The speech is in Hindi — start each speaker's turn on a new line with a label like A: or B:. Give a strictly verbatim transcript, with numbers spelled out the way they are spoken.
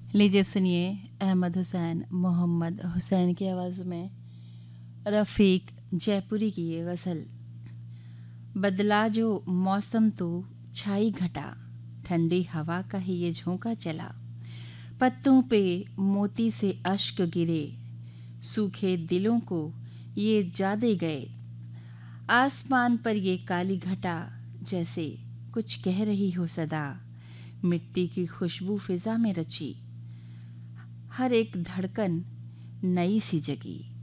A: लीजिए अब सुनिए अहमद हुसैन मोहम्मद हुसैन की आवाज़ में रफ़ीक जयपुरी की ये गज़ल। बदला जो मौसम तो छाई घटा, ठंडी हवा का ही ये झोंका चला। पत्तों पे मोती से अश्क गिरे, सूखे दिलों को ये जादे गए। आसमान पर ये काली घटा, जैसे कुछ कह रही हो सदा। मिट्टी की खुशबू फिज़ा में रची, हर एक धड़कन नई सी जगी।